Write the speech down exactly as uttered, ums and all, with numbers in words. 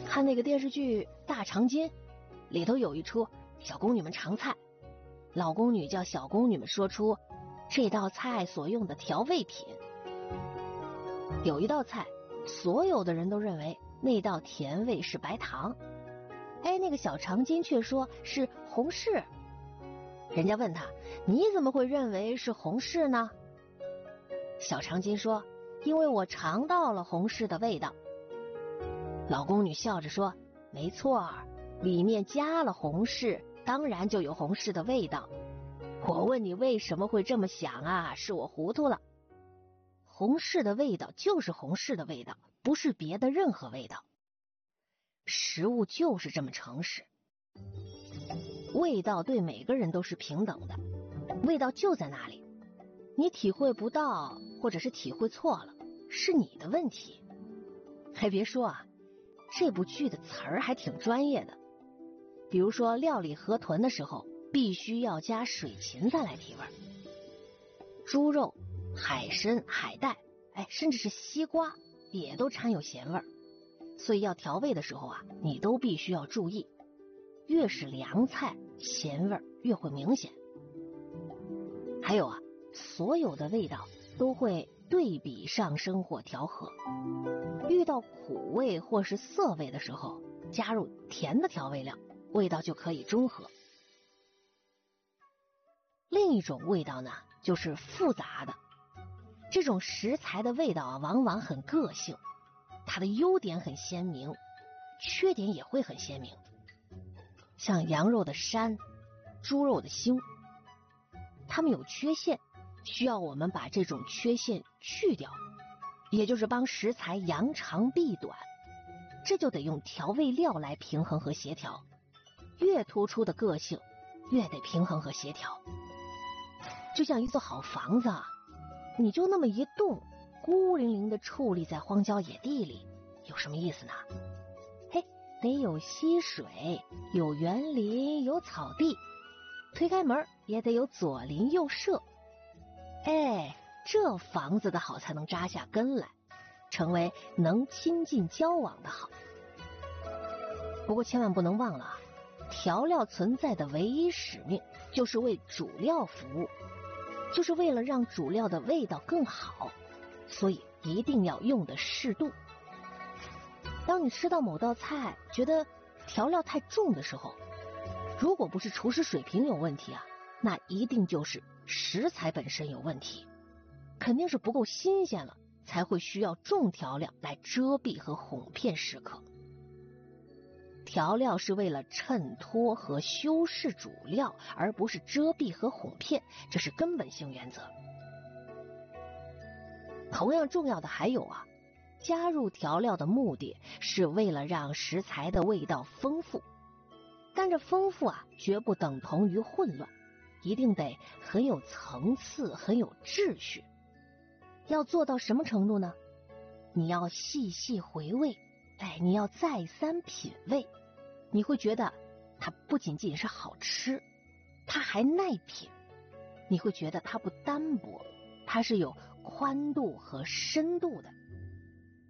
看那个电视剧《大长今》，里头有一出小宫女们尝菜，老宫女叫小宫女们说出这道菜所用的调味品。有一道菜，所有的人都认为那道甜味是白糖，哎，那个小长今却说是红柿。人家问他，你怎么会认为是红柿呢？小长今说，因为我尝到了红柿的味道。老宫女笑着说，没错，里面加了红柿，当然就有红柿的味道。我问你为什么会这么想啊？是我糊涂了。红柿的味道就是红柿的味道，不是别的任何味道。食物就是这么诚实，味道对每个人都是平等的，味道就在那里，你体会不到，或者是体会错了，是你的问题。还别说啊，这部剧的词儿还挺专业的。比如说料理河豚的时候，必须要加水芹菜来提味儿。猪肉、海参、海带，哎，甚至是西瓜，也都掺有咸味儿。所以要调味的时候啊，你都必须要注意，越是凉菜，咸味儿越会明显。还有啊，所有的味道都会对比上升或调和。遇到苦味或是涩味的时候，加入甜的调味料，味道就可以中和。另一种味道呢，就是复杂的。这种食材的味道啊，往往很个性，它的优点很鲜明，缺点也会很鲜明。像羊肉的膻、猪肉的腥，它们有缺陷，需要我们把这种缺陷去掉，也就是帮食材扬长避短。这就得用调味料来平衡和协调，越突出的个性越得平衡和协调。就像一座好房子啊，你就那么一栋孤零零的矗立在荒郊野地里，有什么意思呢？嘿，得有溪水，有园林，有草地，推开门也得有左邻右舍。哎，这房子的好才能扎下根来，成为能亲近交往的好。不过千万不能忘了啊，调料存在的唯一使命就是为主料服务，就是为了让主料的味道更好，所以一定要用的适度。当你吃到某道菜觉得调料太重的时候，如果不是厨师水平有问题啊，那一定就是食材本身有问题，肯定是不够新鲜了，才会需要重调料来遮蔽和哄骗食客。调料是为了衬托和修饰主料，而不是遮蔽和哄骗，这是根本性原则。同样重要的还有啊，加入调料的目的是为了让食材的味道丰富，但这丰富啊，绝不等同于混乱，一定得很有层次，很有秩序。要做到什么程度呢？你要细细回味，哎，你要再三品味，你会觉得它不仅仅是好吃，它还耐品。你会觉得它不单薄，它是有宽度和深度的。